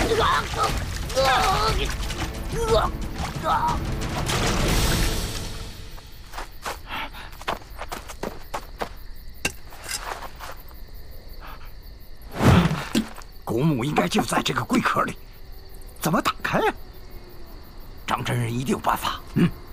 古墓应该就在这个龟壳里，怎么打开呀？张真人一定有办法。嗯。